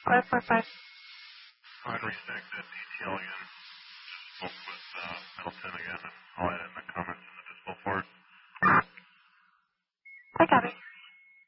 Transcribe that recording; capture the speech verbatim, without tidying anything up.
five four five. I'd restack that detail again. Spoke with uh, Middleton again, and I'll add in the comments in the dispo for it. I got it.